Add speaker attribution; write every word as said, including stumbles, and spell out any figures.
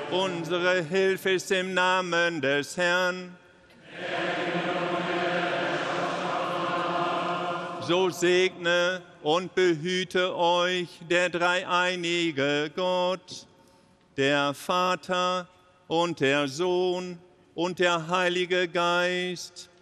Speaker 1: Unsere Hilfe ist im Namen des Herrn. So segne und behüte euch der dreieinige Gott, der Vater und der Sohn und der Heilige Geist.